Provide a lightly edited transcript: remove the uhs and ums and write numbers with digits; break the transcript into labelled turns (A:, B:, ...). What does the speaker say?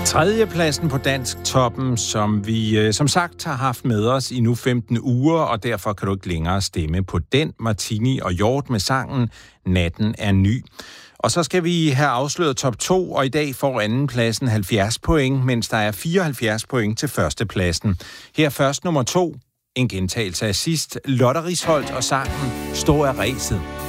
A: Tredjepladsen på Dansk Toppen, som vi som sagt har haft med os i nu 15 uger, og derfor kan du ikke længere stemme på den. Martini og Hjort med sangen Natten er ny. Og så skal vi have afsløret top 2, og i dag får andenpladsen 70 point, mens der er 74 point til førstepladsen. Her først nummer 2, en gentagelse af sidst, Lotte Risholt og sangen Stå af ræset.